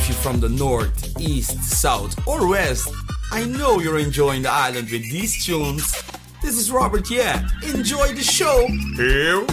if you're from the north, east, south, or west, I know you're enjoying the island with these tunes. This is Robert, yeah. Enjoy the show. Here